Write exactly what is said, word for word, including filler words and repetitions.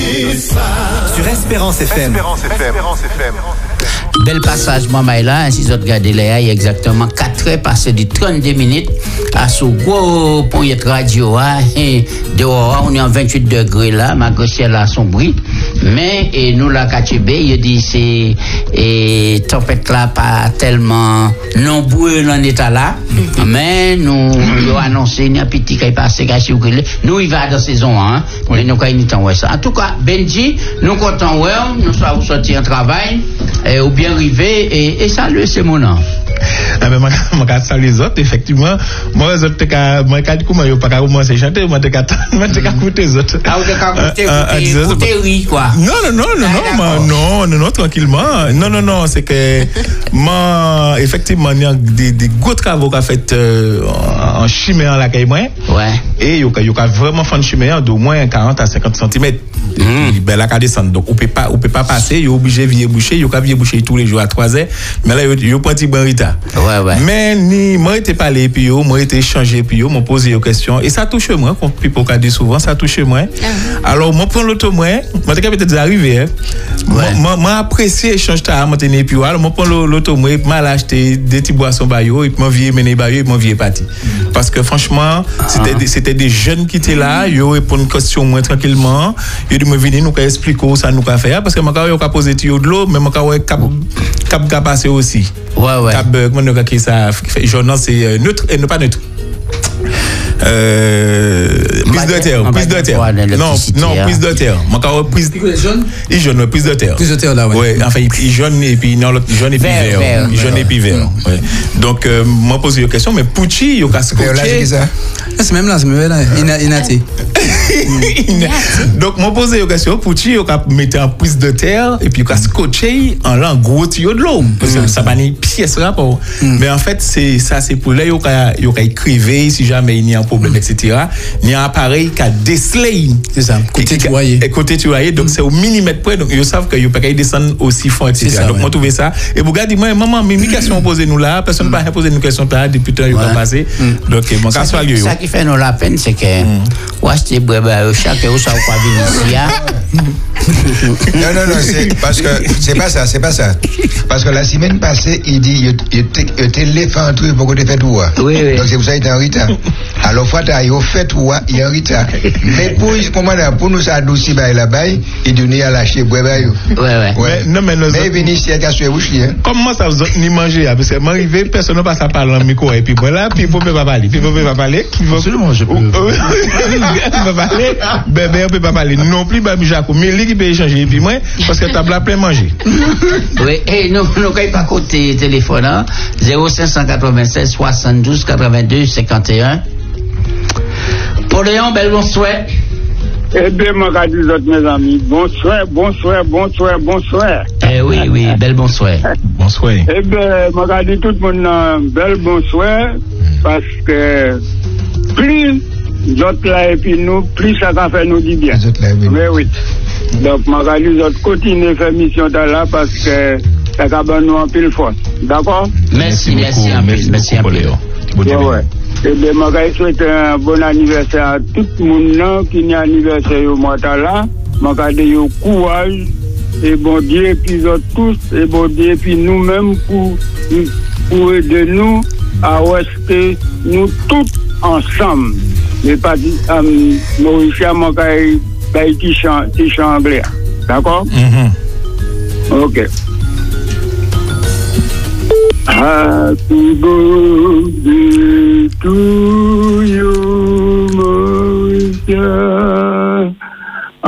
Sur Espérance F M. Espérance F M. Espérance F M. Bel passage, maman là, ainsi vous regardez là, il y a exactement quatre heures passées de trente-deux minutes à ce gros point de radio. Et dehors, on est en vingt-huit degrés là, malgré ciel a sombri. Mais et nous, la K T B, il dit c'est et tempête là pas tellement nombreux dans l'état là. Mais nous, nous annoncé, il y a un petit qui est passé, nous, il va dans saison un. Mais nous, quand il est ça. En tout cas, Benji, nous comptons, ouais, nous sommes sortis en travail, et ou bien arrivé, et, et salut, c'est mon nom. Ah ben, moi, je salue les autres, effectivement. Moi, les autres, moi, quand je ne pas commencer à chanter, moi, je vais écouter les autres. Ah, vous avez écouté, oui, quoi. Non, non, non, non, non, non, non, non, tranquillement. Non, non, non, c'est que, moi, effectivement, il y a des, des gros travaux qu'a fait euh, en chimie en la caille, moi. Ouais. Et il y a vraiment fait une chimie d'au moins quarante à cinquante centimètres. Mm. Ben là, qu'à descendre. Donc, on peut pas, on peut pas passer, il est obligé de venir boucher, il y a boucher tous les jours à trois heures. Mais là, il y a un petit bon retard. Ouais, ouais. Mais, ni, moi, j'étais parlé, puis yo, moi, j'étais échangé, puis yo, m'ont posé des questions. Et ça touche moi, comme Pipo a dit souvent, ça touche moi. Uh-huh. Alors, moi, prends l'auto, moi, moi, t'es peut-être arrivé, hein. Ouais. Moi, moi, apprécié l'échange, t'as, moi, t'es puis alors, moi, prends l'auto, moi, mal acheté des petits boissons bayo, et puis, moi, vieux mené bayo, et puis, moi, vieux parti. Mm. Parce que, franchement, uh-huh. c'était, c'était des jeunes qui étaient là, yo, répondent une question, moins tranquillement, yo, de me venir, nous, expliquer ça, nous, qu'à faire, parce que, moi, quand yo, qu'à poser tuyau de l'eau, mais, moi, quand yo, cap, cap, cap, passer aussi. Ouais, ouais. Cap, comment nous, qui ça, non, c'est neutre, et non pas neutre. Euh, prise de terre, prise de terre. Non, non, prise de terre. Mon cas, prise. Il jaune. Il jaune, prise de terre. Prise de terre là, ouais. Ouais, enfin, il jaune et puis non, l'autre jaune et puis vert. Il jaune et puis vert. Ouais. Donc, euh, moi pose une question, mais Pucci, il a scotché. C'est même là, c'est même là, inaté. Donc, moi pose une question, Pucci, il a mis en prise de terre et puis il a scotché en là, gros tuyau de l'eau. Parce que ça va une pièce rapport. Mais en fait, c'est ça, c'est pour là, il a écrivé si jamais il y a un problème, et cetera. Il y a un appareil qui a décelé. C'est ça, côté tuaillé. Côté tuaillé, donc c'est au millimètre près, donc ils savent qu'ils ne peuvent pas descendre aussi fort, et cetera. Ça, donc, ouais. Moi, trouvé ça. Et vous regardez, moi, maman, mais mes questions posées nous là, personne ne va poser une question là, depuis le temps, il va passer. Donc, mon cas soit lieu. Ça qui fait nous la peine, c'est que, ou acheter, chaque ou ça, ou pas venir ici, non, non, non, c'est parce que c'est pas ça, c'est pas ça. Parce que la semaine passée, il dit, il téléphone un truc pour que tu fasses tout. Oui, oui. Donc c'est pour ça qu'il est en retard. Alors, faut il a fait tout, il est en retard. Mais pour, pour nous adoucir là-bas, il dit, il a lâché, ouais, ouais. Ouais, ouais. Non, mais nous. Mais venez ici, il y a sur bouche, hein. Comment ça vous ni manger, parce que m'arrive, personne ne passe à parler en micro, et puis voilà, puis vous ne pouvez pas parler, puis vous ne pouvez pas parler. Absolument, je peux. Vous ne pouvez pas parler, ben, ben, on ne peut pas parler. Non plus, Babi Jaco, mais lui qui peut échanger, et puis moi, parce que table à plein manger. Oui, et nous, nous, quand il pas côté téléphone, hein, zéro cinq cent quatre-vingt-seize soixante-douze quatre-vingt-deux cinquante et un. Pauléon, bel bonsoir. Eh bien, moi, je dis mes amis, bonsoir, bonsoir, bonsoir, bonsoir. Eh oui, oui, bel bonsoir. Bonsoir. Eh bien, moi, je dis tout le monde, bel bonsoir, parce que plus d'autres là et puis nous, plus ça va faire nous du bien. Mais oui. Donc, moi, je dis d'autres continuer faire mission là parce que ça va nous en pile force. D'accord? Merci, merci, merci, merci, Pauléon. Ouais, ouais. Eh bien, je souhaite un bon anniversaire à tout le monde qui est anniversaire au mois là. Je dis courage et bon Dieu, et puis tous, et bon Dieu, et puis nous-mêmes pour, pour aider nous à rester nous tous ensemble. Mais pas um, Mauricien, moi, petit chant anglais. D'accord? Ok. Happy birthday to you, Mauritius.